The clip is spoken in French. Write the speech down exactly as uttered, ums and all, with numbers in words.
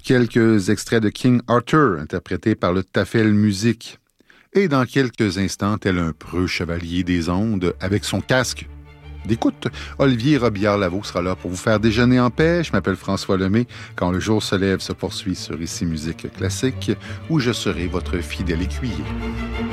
quelques extraits de King Arthur, interprété par le Tafel Musique. Et dans quelques instants, tel un preux chevalier des ondes, avec son casque d'écoute, Olivier Robillard-Lavaux sera là pour vous faire déjeuner en paix. Je m'appelle François Lemay. Quand le jour se lève se poursuit sur Ici Musique Classique, où je serai votre fidèle écuyer.